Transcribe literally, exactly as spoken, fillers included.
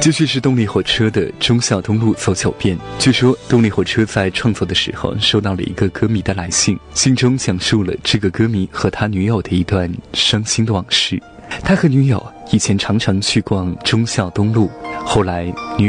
继续是动力火车的忠孝东路走九遍。据说动力火车在创作的时候收到了一个歌迷的来信，信中讲述了这个歌迷和他女友的一段伤心的往事。他和女友以前常常去逛忠孝东路，后来女